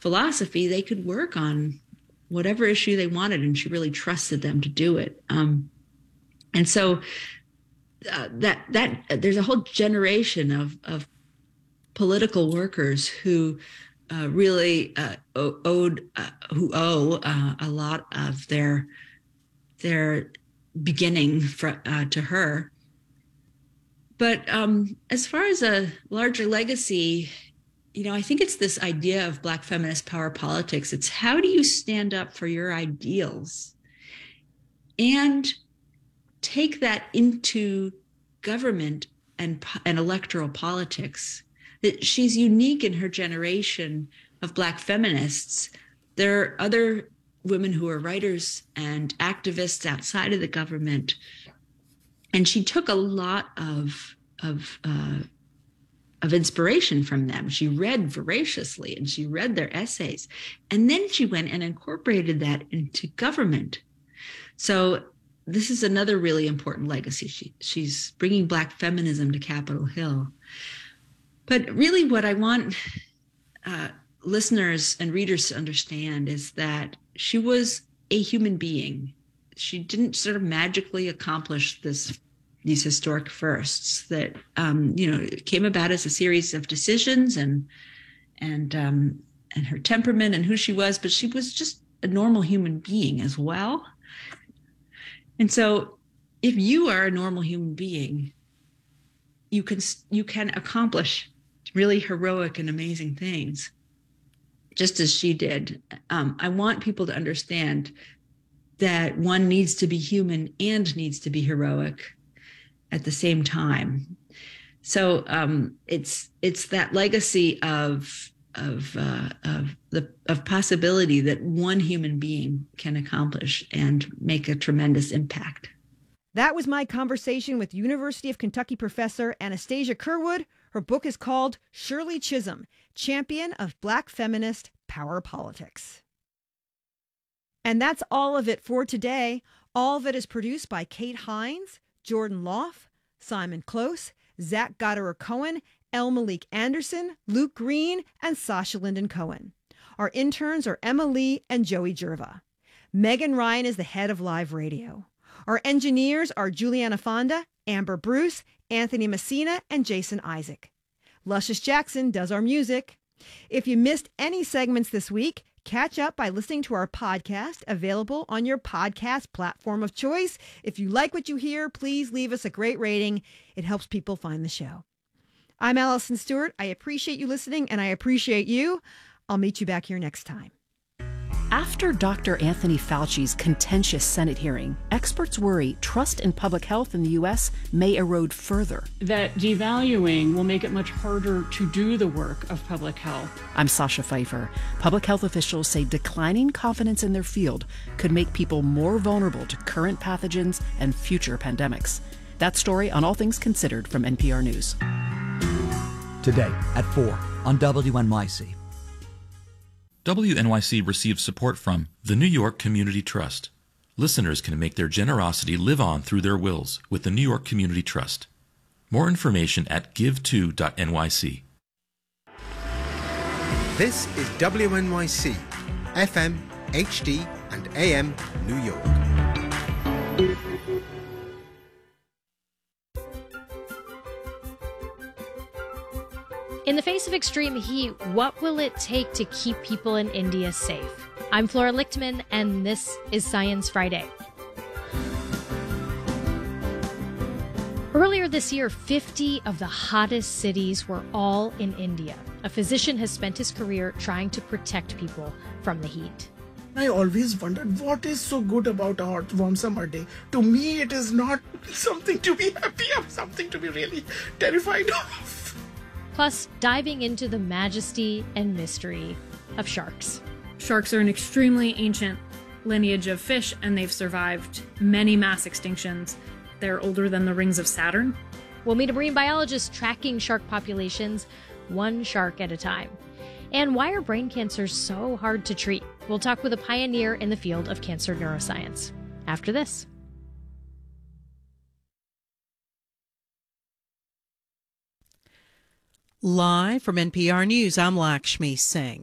philosophy, they could work on whatever issue they wanted, and she really trusted them to do it. And so that there's a whole generation of political workers who really owe a lot of their beginning to her. But as far as a larger legacy, I think it's this idea of Black feminist power politics. It's how do you stand up for your ideals and take that into government and electoral politics. That she's unique in her generation of Black feminists. There are other women who are writers and activists outside of the government, and she took a lot of inspiration from them. She read voraciously, and she read their essays, and then she went and incorporated that into government. So this is another really important legacy. She's bringing Black feminism to Capitol Hill. But really what I want listeners and readers to understand is that she was a human being. She didn't sort of magically accomplish these historic firsts that, it came about as a series of decisions and her temperament and who she was, but she was just a normal human being as well. And so if you are a normal human being, you can accomplish really heroic and amazing things, just as she did. I want people to understand that one needs to be human and needs to be heroic at the same time. So it's that legacy of possibility that one human being can accomplish and make a tremendous impact. That was my conversation with University of Kentucky professor Anastasia Curwood. Her book is called Shirley Chisholm, Champion of Black Feminist Power Politics. And that's all of it for today. All of it is produced by Kate Hines, Jordan Loff, Simon Close, Zach Goddard-Cohen, El Malik Anderson, Luke Green, and Sasha Linden Cohen. Our interns are Emma Lee and Joey Jerva. Megan Ryan is the head of Live Radio. Our engineers are Juliana Fonda, Amber Bruce, Anthony Messina, and Jason Isaac. Luscious Jackson does our music. If you missed any segments this week, catch up by listening to our podcast, available on your podcast platform of choice. If you like what you hear, please leave us a great rating. It helps people find the show. I'm Allison Stewart. I appreciate you listening, and I appreciate you. I'll meet you back here next time. After Dr. Anthony Fauci's contentious Senate hearing, experts worry trust in public health in the U.S. may erode further. That devaluing will make it much harder to do the work of public health. I'm Sasha Pfeiffer. Public health officials say declining confidence in their field could make people more vulnerable to current pathogens and future pandemics. That story on All Things Considered from NPR News. Today at 4 on WNYC. WNYC receives support from the New York Community Trust. Listeners can make their generosity live on through their wills with the New York Community Trust. More information at give2.nyc. This is WNYC, FM, HD, and AM New York. In the face of extreme heat, what will it take to keep people in India safe? I'm Flora Lichtman, and this is Science Friday. Earlier this year, 50 of the hottest cities were all in India. A physician has spent his career trying to protect people from the heat. I always wondered what is so good about a hot, warm summer day. To me, it is not something to be happy of, something to be really terrified of. Plus, diving into the majesty and mystery of sharks. Sharks are an extremely ancient lineage of fish, and they've survived many mass extinctions. They're older than the rings of Saturn. We'll meet a marine biologist tracking shark populations, one shark at a time. And why are brain cancers so hard to treat? We'll talk with a pioneer in the field of cancer neuroscience. After this. Live from NPR News, I'm Lakshmi Singh.